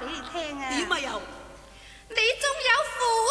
俾你聽啊！ 點啊又？ 你仲有父